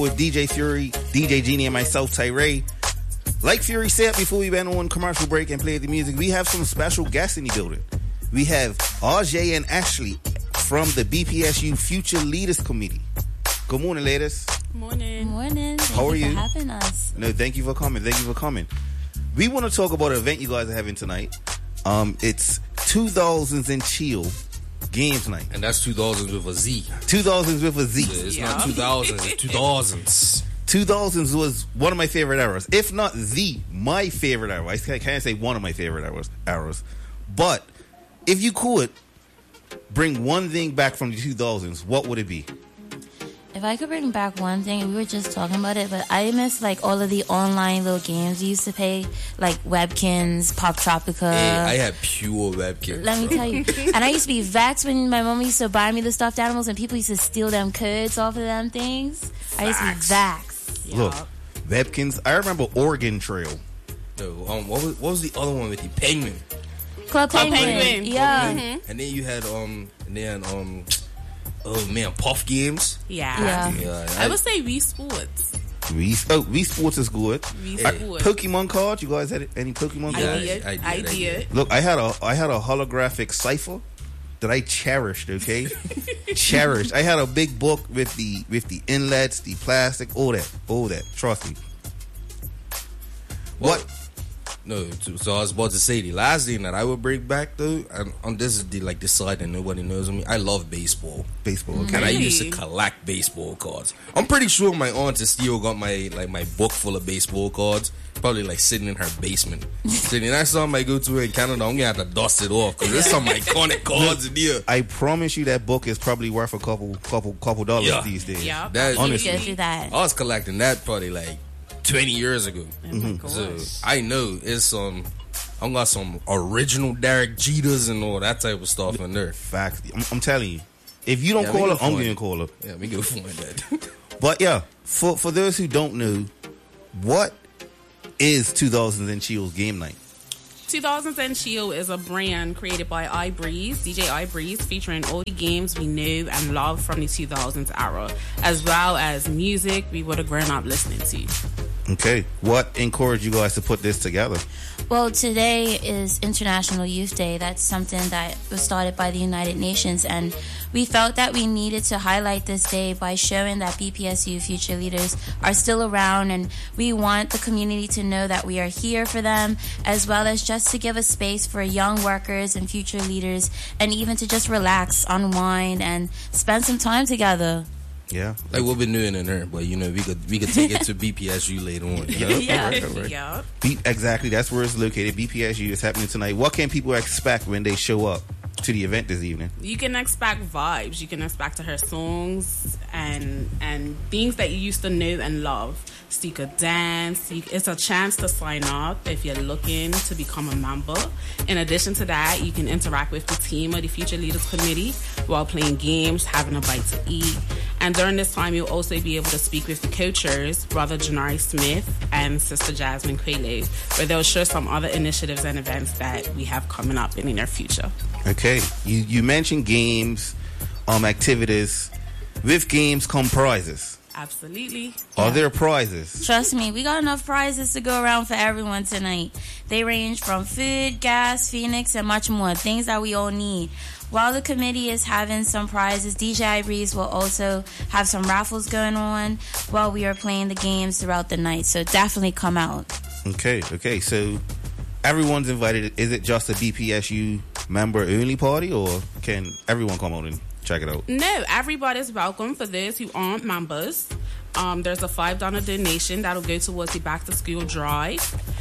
with DJ Fury, DJ Genie, and myself, Tyree. Like Fury said before we went on commercial break and played the music, we have some special guests in the building. We have RJ and Ashley from the BPSU Future Leaders Committee. Good morning, ladies. Morning. Morning. How are you? Thank you for having us. No, thank you for coming. We want to talk about an event you guys are having tonight. It's 2000s and Chill Games Night. And that's 2000s with a Z. 2000s with a Z. It's not 2000s, it's 2000s. 2000s was one of my favorite eras, if not my favorite era. I can't say one of my favorite eras. But if you could bring one thing back from the 2000s, what would it be? If I could bring back one thing, we were just talking about it, but I miss like all of the online little games we used to play, like Webkins, Pop Tropica. Hey, I had pure Webkins. Let me tell you. And I used to be vexed when my mom used to buy me the stuffed animals and people used to steal them codes off of them things. I used to be vexed. Look, Webkins. I remember Oregon Trail. No, what was the other one with you? Penguin. Club Penguin. Yeah. Mm-hmm. And then you had oh man, Puff Games. Yeah. I would say Wii Sports. Wii Sports is good. Wii Sports. Pokemon cards. You guys had any Pokemon cards? I did. Look, I had a holographic Cypher that I cherished. Okay, cherished. I had a big book with the inlets, the plastic, all that. Trust me. What? No, so I was about to say the last thing that I would bring back though, and this is the side that nobody knows of me. I love baseball. Okay. And I used to collect baseball cards. I'm pretty sure my aunt still got my book full of baseball cards, probably like sitting in her basement. So the next time I go to her in Canada, I'm gonna have to dust it off because there's some iconic cards in here. I promise you that book is probably worth a couple dollars these days. Yeah, honestly, I was collecting that probably like 20 years ago. So I know it's I got some original Derek Jeters and all that type of stuff in there. Facts. I'm telling you, if you don't call her, I'm gonna call her. Yeah, we go find that. But yeah, for those who don't know, what is 2000s and Chill's Game Night? 2000s and Chill is a brand created by iBreeze, DJ iBreeze, featuring all the games we knew and loved from the 2000s era, as well as music we would have grown up listening to. Okay, what encouraged you guys to put this together? Well, today is International Youth Day. That's something that was started by the United Nations, and we felt that we needed to highlight this day by showing that BPSU future leaders are still around, and we want the community to know that we are here for them, as well as just to give a space for young workers and future leaders, and even to just relax, unwind, and spend some time together. Yeah, like we've been doing in there, but we could take it to BPSU later on. You know? Yeah. Exactly, that's where it's located. BPSU is happening tonight. What can people expect when they show up to the event this evening? You can expect vibes. You can expect to hear songs and things that you used to know and love. So you could dance. It's a chance to sign up if you're looking to become a member. In addition to that, you can interact with the team of the Future Leaders Committee while playing games, having a bite to eat. And during this time, you'll also be able to speak with the coachers, Brother Janari Smith and Sister Jasmine Quayleigh, where they'll share some other initiatives and events that we have coming up in the near future. Okay, you mentioned games, activities. With games come prizes. Absolutely. Are there prizes? Trust me, we got enough prizes to go around for everyone tonight. They range from food, gas, Phoenix, and much more. Things that we all need. While the committee is having some prizes, DJ iBreeze will also have some raffles going on while we are playing the games throughout the night. So definitely come out. Okay. So everyone's invited. Is it just a BPSU member only party, or can everyone come out and check it out? No, everybody's welcome. For those who aren't members, there's a $5 donation that'll go towards the back to school drive.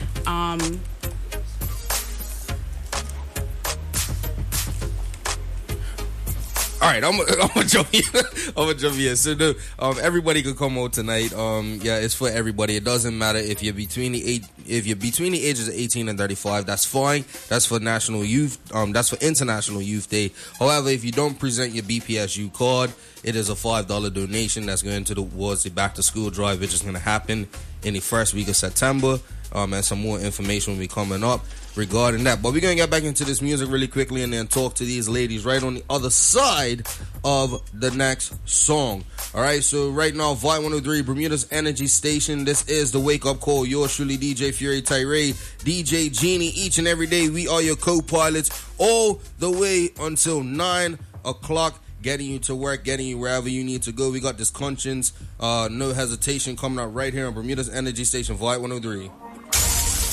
All right, I'm gonna jump here. So, no, everybody can come out tonight. Yeah, it's for everybody. It doesn't matter if you're between the ages of 18 and 35. That's fine. That's for National Youth. That's for International Youth Day. However, if you don't present your BPSU card, it is a $5 donation that's going towards the back to school drive, which is going to happen in the first week of September. and some more information will be coming up regarding that. But we're going to get back into this music really quickly and then talk to these ladies right on the other side of the next song. All right, so right now, Vibe 103, Bermuda's Energy Station. This is the Wake Up Call. Yours truly, DJ Fury Tyree, DJ Genie. Each and every day, we are your co-pilots all the way until 9 o'clock. Getting you to work, getting you wherever you need to go. We got this conscience, no hesitation coming out right here on Bermuda's Energy Station, Vibe 103.